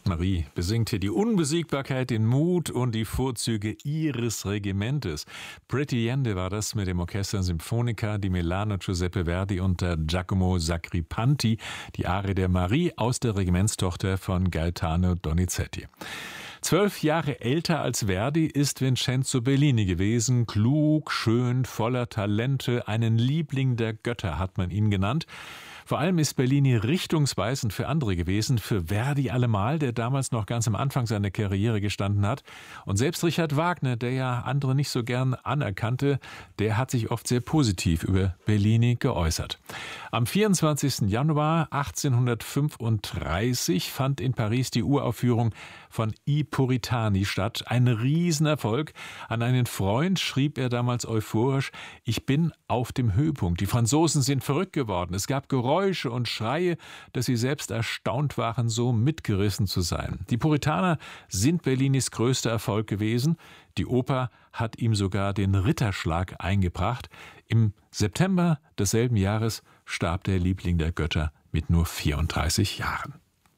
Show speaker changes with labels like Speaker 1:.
Speaker 1: Marie besingt hier die Unbesiegbarkeit, den Mut und die Vorzüge ihres Regimentes. Pretty Yende war das mit dem Orchester Sinfonica di Milano Giuseppe Verdi unter Giacomo Sacripanti, die Arie der Marie aus der Regimentstochter von Gaetano Donizetti. 12 Jahre älter als Verdi ist Vincenzo Bellini gewesen. Klug, schön, voller Talente, einen Liebling der Götter hat man ihn genannt. Vor allem ist Bellini richtungsweisend für andere gewesen, für Verdi allemal, der damals noch ganz am Anfang seiner Karriere gestanden hat. Und selbst Richard Wagner, der ja andere nicht so gern anerkannte, der hat sich oft sehr positiv über Bellini geäußert. Am 24. Januar 1835 fand in Paris die Uraufführung von I Puritani statt. Ein Riesenerfolg. An einen Freund schrieb er damals euphorisch: Ich bin auf dem Höhepunkt. Die Franzosen sind verrückt geworden. Es gab Geräusche und Schreie, dass sie selbst erstaunt waren, so mitgerissen zu sein. Die Puritaner sind Bellinis größter Erfolg gewesen. Die Oper hat ihm sogar den Ritterschlag eingebracht. Im September desselben Jahres starb der Liebling der Götter mit nur 34 Jahren.